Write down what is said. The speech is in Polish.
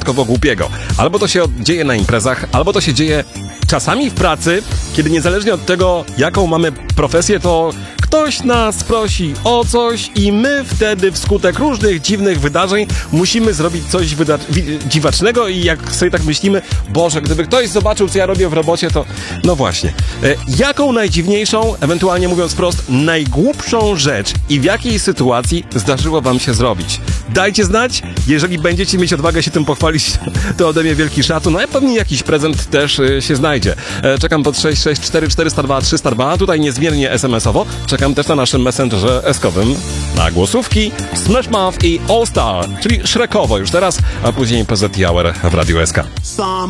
wyjątkowo głupiego. Albo to się dzieje na imprezach, albo to się dzieje czasami w pracy, kiedy niezależnie od tego, jaką mamy profesję, to ktoś nas prosi o coś i my wtedy wskutek różnych dziwnych wydarzeń musimy zrobić coś dziwacznego i jak sobie tak myślimy, Boże, gdyby ktoś zobaczył, co ja robię w robocie, to... No właśnie. Jaką najdziwniejszą, ewentualnie mówiąc wprost, najgłupszą rzecz i w jakiej sytuacji zdarzyło wam się zrobić? Dajcie znać, jeżeli będziecie mieć odwagę się tym pochwalić, to ode mnie wielki szacun, no a pewnie jakiś prezent też się znajdzie. Czekam pod 664 402 302, tutaj niezmiernie SMS-owo. Czekam też na naszym messengerze eskowym na głosówki Smash Mouth i All Star, czyli Shrekowo już teraz, a później PZ Hour w Radiu SK.